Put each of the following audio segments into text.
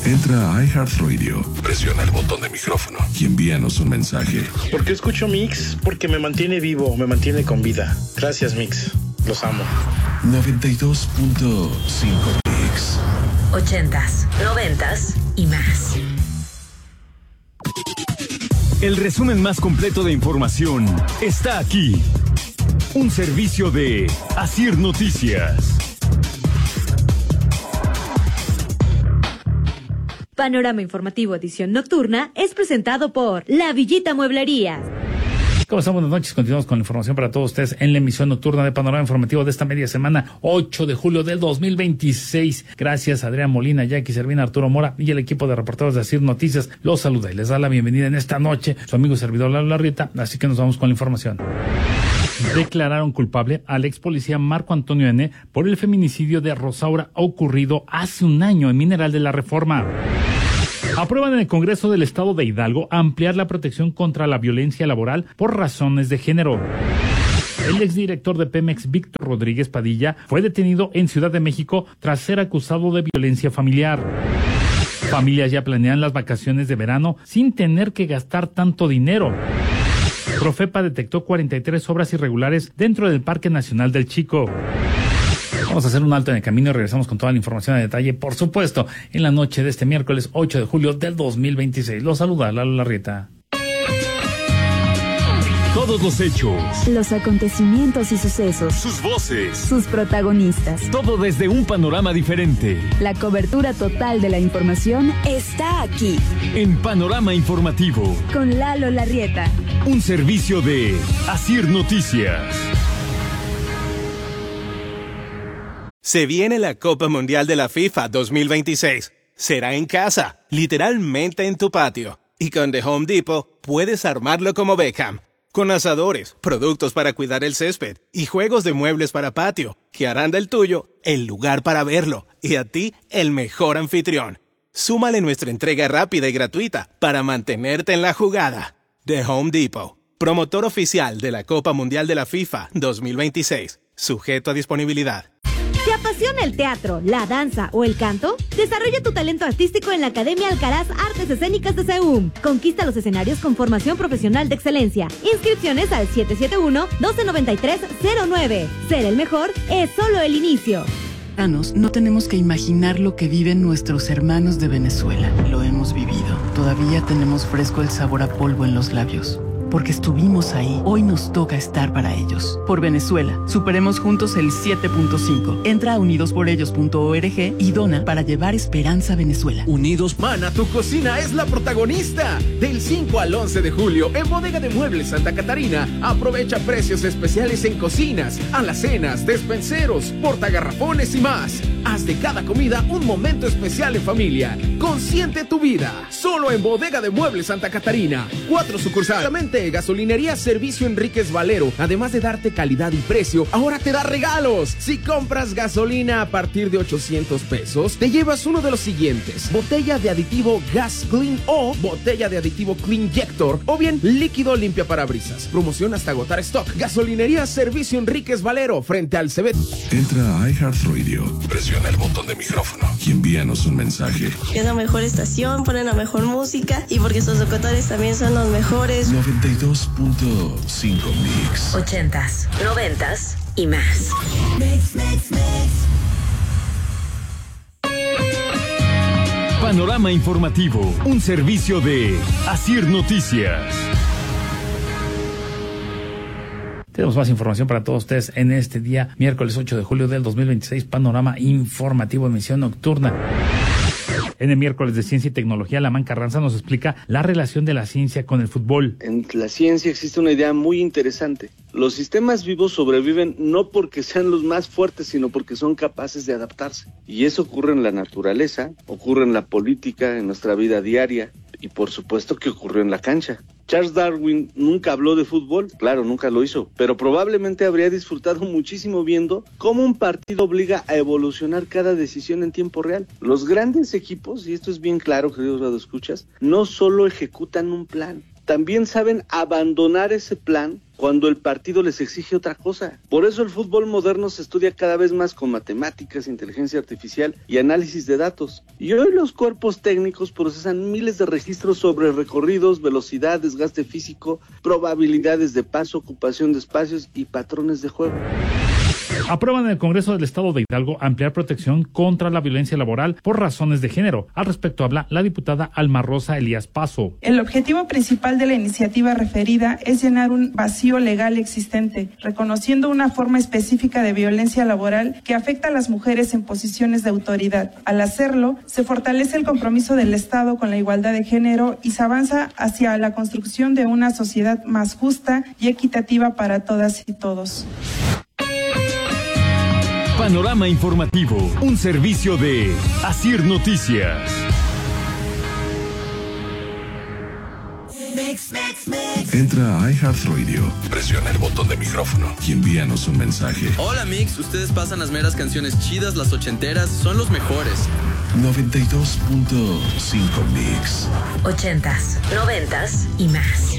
Entra a iHeartRadio, presiona el botón de micrófono y envíanos un mensaje. ¿Por qué escucho Mix? Porque me mantiene vivo, me mantiene con vida. Gracias, Mix. Los amo. 92.5 Mix. 80s, 90s y más. El resumen más completo de información está aquí. Un servicio de Asir Noticias. Panorama Informativo edición nocturna es presentado por La Villita Mueblería. ¿Cómo están? Buenas noches. Continuamos con la información para todos ustedes en la emisión nocturna de Panorama Informativo de esta media semana, 8 de julio del 2026. Gracias a Adrián Molina, Jackie Servina, Arturo Mora y el equipo de reporteros de Asir Noticias. Los saluda y les da la bienvenida en esta noche su amigo y servidor Lalo Larrieta. Así que nos vamos con la información. Declararon culpable al ex policía Marco Antonio N. por el feminicidio de Rosaura ocurrido hace un año en Mineral de la Reforma. Aprueban en el Congreso del Estado de Hidalgo ampliar la protección contra la violencia laboral por razones de género. El exdirector de Pemex, Víctor Rodríguez Padilla, fue detenido en Ciudad de México tras ser acusado de violencia familiar. Familias ya planean las vacaciones de verano sin tener que gastar tanto dinero. Profepa detectó 43 obras irregulares dentro del Parque Nacional del Chico. Vamos a hacer un alto en el camino y regresamos con toda la información a detalle, por supuesto, en la noche de este miércoles 8 de julio del 2026. Los saluda Lalo Larrieta. Todos los hechos, los acontecimientos y sucesos, sus voces, sus protagonistas. Todo desde un panorama diferente. La cobertura total de la información está aquí. En Panorama Informativo. Con Lalo Larrieta. Un servicio de Asir Noticias. Se viene la Copa Mundial de la FIFA 2026. Será en casa, literalmente en tu patio. Y con The Home Depot puedes armarlo como Beckham. Con asadores, productos para cuidar el césped y juegos de muebles para patio, que harán del tuyo el lugar para verlo y a ti el mejor anfitrión. Súmale nuestra entrega rápida y gratuita para mantenerte en la jugada. The Home Depot, promotor oficial de la Copa Mundial de la FIFA 2026. Sujeto a disponibilidad. ¿Te apasiona el teatro, la danza o el canto? Desarrolla tu talento artístico en la Academia Alcaraz Artes Escénicas de CEUM. Conquista los escenarios con formación profesional de excelencia. Inscripciones al 771-1293-09. Ser el mejor es solo el inicio. No tenemos que imaginar lo que viven nuestros hermanos de Venezuela. Lo hemos vivido. Todavía tenemos fresco el sabor a polvo en los labios. Porque estuvimos ahí, hoy nos toca estar para ellos. Por Venezuela, superemos juntos el 7.5. Entra a unidosporellos.org y dona para llevar esperanza a Venezuela. Unidos, Mana, tu cocina es la protagonista. Del 5 al 11 de julio, en Bodega de Muebles Santa Catarina, aprovecha precios especiales en cocinas, alacenas, despenseros, portagarrafones y más. Haz de cada comida un momento especial en familia. Consiente tu vida. Solo en Bodega de Muebles Santa Catarina. 4 sucursales. Gasolinería Servicio Enríquez Valero, además de darte calidad y precio, ahora te da regalos. Si compras gasolina a partir de 800 pesos, te llevas uno de los siguientes: botella de aditivo Gas Clean o botella de aditivo Cleanjector, o bien líquido limpia parabrisas. Promoción hasta agotar stock. Gasolinería Servicio Enríquez Valero, frente al CEBET. Entra a iHeartRadio, presiona el botón de micrófono y envíanos un mensaje. Es la mejor estación, ponen la mejor música y porque sus locutores también son los mejores. 92.5 Mix. 80s, 90s y más. Mix. Panorama Informativo, un servicio de Asir Noticias. Tenemos más información para todos ustedes en este día, miércoles 8 de julio del 2026, Panorama Informativo, emisión nocturna. En el miércoles de Ciencia y Tecnología, Lamán Carranza nos explica la relación de la ciencia con el fútbol. En la ciencia existe una idea muy interesante. Los sistemas vivos sobreviven no porque sean los más fuertes, sino porque son capaces de adaptarse. Y eso ocurre en la naturaleza, ocurre en la política, en nuestra vida diaria, y por supuesto que ocurrió en la cancha. Charles Darwin nunca habló de fútbol, claro, nunca lo hizo, pero probablemente habría disfrutado muchísimo viendo cómo un partido obliga a evolucionar cada decisión en tiempo real. Los grandes equipos, y esto es bien claro, queridos radioescuchas, no solo ejecutan un plan, también saben abandonar ese plan cuando el partido les exige otra cosa. Por eso el fútbol moderno se estudia cada vez más con matemáticas, inteligencia artificial y análisis de datos. Y hoy los cuerpos técnicos procesan miles de registros sobre recorridos, velocidad, desgaste físico, probabilidades de paso, ocupación de espacios y patrones de juego. Aprueban en el Congreso del Estado de Hidalgo ampliar protección contra la violencia laboral por razones de género. Al respecto habla la diputada Alma Rosa Elías Paso. El objetivo principal de la iniciativa referida es llenar un vacío legal existente, reconociendo una forma específica de violencia laboral que afecta a las mujeres en posiciones de autoridad. Al hacerlo, se fortalece el compromiso del Estado con la igualdad de género y se avanza hacia la construcción de una sociedad más justa y equitativa para todas y todos. Panorama informativo, un servicio de Asir Noticias. Entra a iHeartRadio, presiona el botón de micrófono y envíanos un mensaje. Hola Mix, ustedes pasan las meras canciones chidas, las ochenteras, son los mejores. 92.5 Mix. 80s, 90s y más.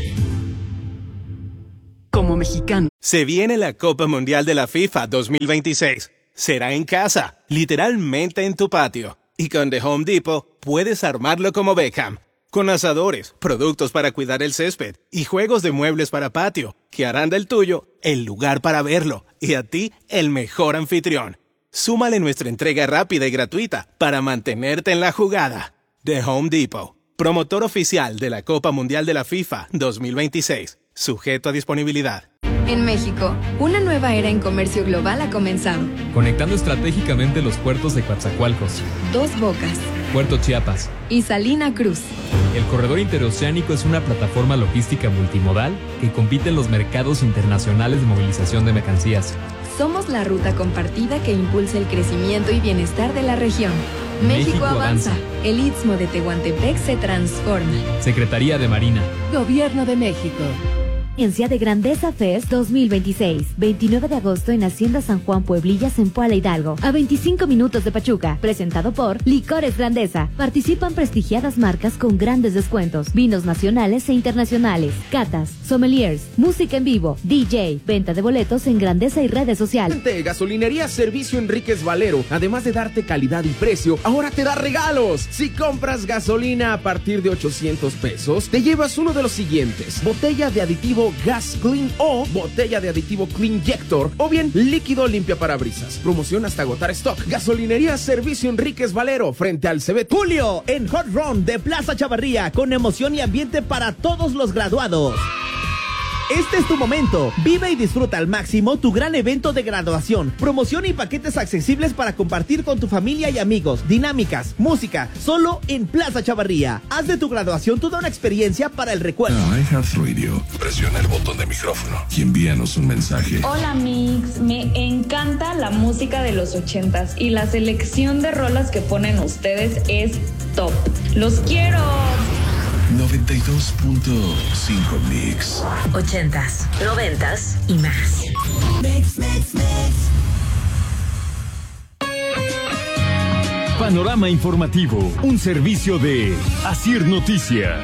Como mexicano. Se viene la Copa Mundial de la FIFA 2026. Será en casa, literalmente en tu patio. Y con The Home Depot puedes armarlo como Beckham. Con asadores, productos para cuidar el césped y juegos de muebles para patio, que harán del tuyo el lugar para verlo y a ti el mejor anfitrión. Súmale nuestra entrega rápida y gratuita para mantenerte en la jugada. The Home Depot, promotor oficial de la Copa Mundial de la FIFA 2026. Sujeto a disponibilidad. En México, una nueva era en comercio global ha comenzado. Conectando estratégicamente los puertos de Coatzacoalcos, Dos Bocas, Puerto Chiapas y Salina Cruz. El corredor interoceánico es una plataforma logística multimodal que compite en los mercados internacionales de movilización de mercancías. Somos la ruta compartida que impulsa el crecimiento y bienestar de la región. México avanza. El Istmo de Tehuantepec se transforma. Secretaría de Marina. Gobierno de México. Experiencia de Grandeza Fest 2026, 29 de agosto en Hacienda San Juan Pueblillas en Puala Hidalgo, a 25 minutos de Pachuca, presentado por Licores Grandeza. Participan prestigiadas marcas con grandes descuentos, vinos nacionales e internacionales, catas, sommeliers, música en vivo, DJ, venta de boletos en Grandeza y redes sociales. Gasolinería Servicio Enríquez Valero, además de darte calidad y precio, ahora te da regalos. Si compras gasolina a partir de 800 pesos, te llevas uno de los siguientes: botella de aditivo Gas Clean o botella de aditivo Cleanjector, o bien líquido limpia parabrisas. Promoción hasta agotar stock. Gasolinería Servicio Enríquez Valero, frente al CBT. Julio en Hot Run de Plaza Chavarría, con emoción y ambiente para todos los graduados. Este es tu momento. Vive y disfruta al máximo tu gran evento de graduación. Promoción y paquetes accesibles para compartir con tu familia y amigos. Dinámicas, música, solo en Plaza Chavarría. Haz de tu graduación toda una experiencia para el recuerdo. iHeartRadio, presiona el botón de micrófono y envíanos un mensaje. Hola Mix, me encanta la música de los 80s y la selección de rolas que ponen ustedes es top. ¡Los quiero! 92.5 Mix. 80s, 90s y más. Mix. Panorama informativo, un servicio de Asir Noticias.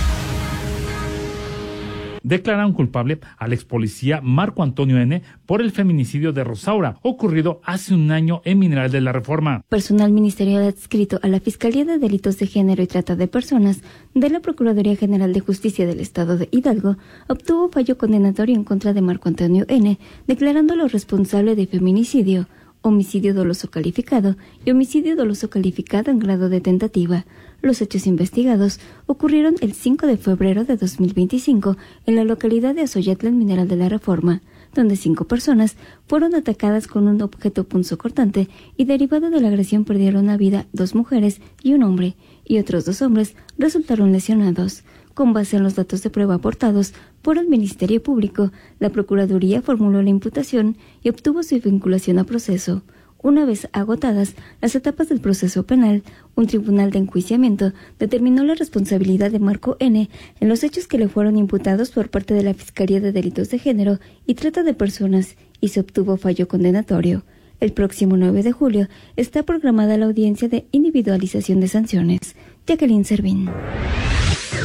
Declararon culpable al ex policía Marco Antonio N. por el feminicidio de Rosaura, ocurrido hace un año en Mineral de la Reforma. Personal ministerial adscrito a la Fiscalía de Delitos de Género y Trata de Personas de la Procuraduría General de Justicia del Estado de Hidalgo obtuvo fallo condenatorio en contra de Marco Antonio N., declarándolo responsable de feminicidio, homicidio doloso calificado y homicidio doloso calificado en grado de tentativa. Los hechos investigados ocurrieron el 5 de febrero de 2025 en la localidad de Azoyatla, en Mineral de la Reforma, donde 5 personas fueron atacadas con un objeto punzocortante y derivado de la agresión perdieron la vida 2 mujeres y un hombre, y otros 2 hombres resultaron lesionados. Con base en los datos de prueba aportados por el Ministerio Público, la Procuraduría formuló la imputación y obtuvo su vinculación a proceso. Una vez agotadas las etapas del proceso penal, un tribunal de enjuiciamiento determinó la responsabilidad de Marco N. en los hechos que le fueron imputados por parte de la Fiscalía de Delitos de Género y Trata de Personas y se obtuvo fallo condenatorio. El próximo 9 de julio está programada la audiencia de individualización de sanciones. Jacqueline Servín.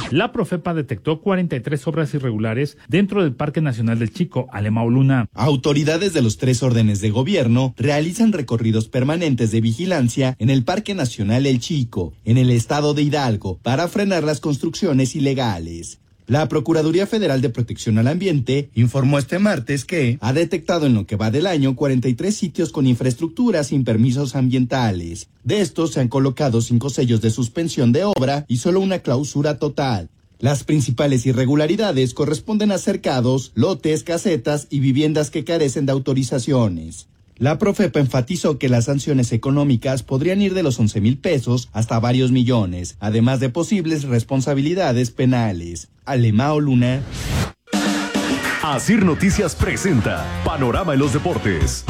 La Profepa detectó 43 obras irregulares dentro del Parque Nacional del Chico, Alemão Luna. Autoridades de los 3 órdenes de gobierno realizan recorridos permanentes de vigilancia en el Parque Nacional El Chico, en el estado de Hidalgo, para frenar las construcciones ilegales. La Procuraduría Federal de Protección al Ambiente informó este martes que ha detectado en lo que va del año 43 sitios con infraestructura sin permisos ambientales. De estos se han colocado 5 sellos de suspensión de obra y solo una clausura total. Las principales irregularidades corresponden a cercados, lotes, casetas y viviendas que carecen de autorizaciones. La Profepa enfatizó que las sanciones económicas podrían ir de los 11,000 pesos hasta varios millones, además de posibles responsabilidades penales. Alemão Luna. Asir Noticias presenta Panorama en los Deportes.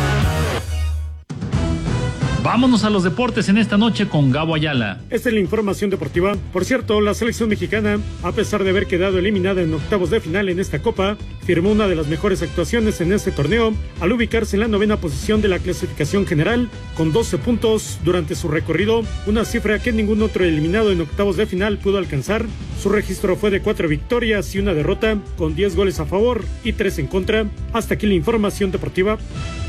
Vámonos a los deportes en esta noche con Gabo Ayala. Esta es la información deportiva. Por cierto, la selección mexicana, a pesar de haber quedado eliminada en octavos de final en esta Copa, firmó una de las mejores actuaciones en este torneo al ubicarse en la 9ª posición de la clasificación general con 12 puntos durante su recorrido, una cifra que ningún otro eliminado en octavos de final pudo alcanzar. Su registro fue de 4 victorias y 1 derrota, con 10 goles a favor y 3 en contra. Hasta aquí la información deportiva.